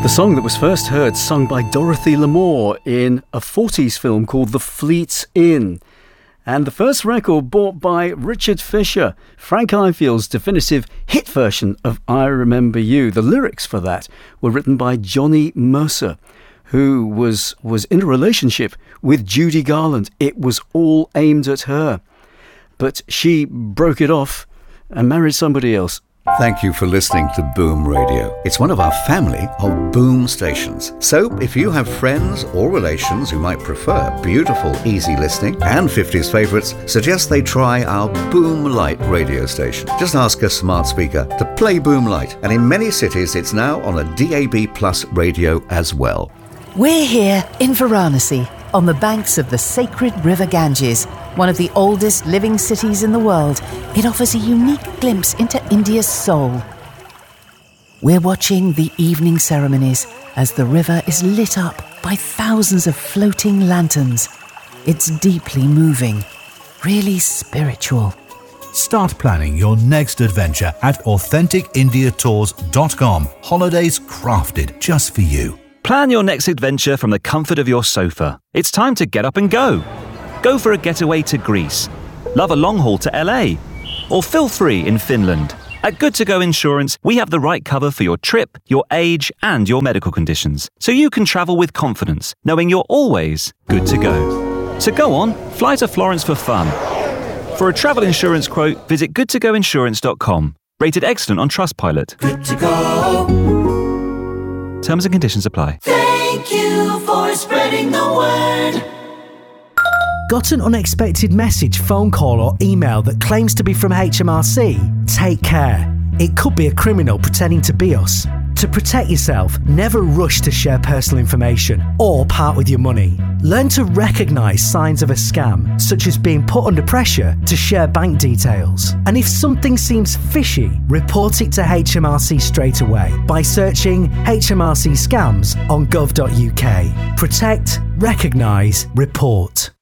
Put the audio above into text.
The song that was first heard sung by Dorothy Lamour in a 40s film called The Fleet's Inn. And the first record bought by Richard Fisher, Frank Ifield's definitive hit version of I Remember You. The lyrics for that were written by Johnny Mercer, who was in a relationship with Judy Garland. It was all aimed at her. But she broke it off and married somebody else. Thank you for listening to Boom Radio. It's one of our family of Boom stations. So if you have friends or relations who might prefer beautiful, easy listening and 50s favourites, suggest they try our Boom Light radio station. Just ask a smart speaker to play Boom Light. And in many cities, it's now on a DAB Plus radio as well. We're here in Varanasi, on the banks of the sacred river Ganges, one of the oldest living cities in the world. It offers a unique glimpse into India's soul. We're watching the evening ceremonies as the river is lit up by thousands of floating lanterns. It's deeply moving, really spiritual. Start planning your next adventure at AuthenticIndiaTours.com. Holidays crafted just for you. Plan your next adventure from the comfort of your sofa. It's time to get up and go. Go for a getaway to Greece. Love a long haul to LA. Or feel free in Finland. At Good To Go Insurance, we have the right cover for your trip, your age, and your medical conditions. So you can travel with confidence, knowing you're always good to go. So go on, fly to Florence for fun. For a travel insurance quote, visit goodtogoinsurance.com. Rated excellent on Trustpilot. Good to go. Terms and conditions apply. Thank you for spreading the word. Got an unexpected message, phone call or email that claims to be from HMRC? Take care. It could be a criminal pretending to be us. To protect yourself, never rush to share personal information or part with your money. Learn to recognise signs of a scam, such as being put under pressure to share bank details. And if something seems fishy, report it to HMRC straight away by searching HMRC scams on gov.uk. Protect, recognise, report.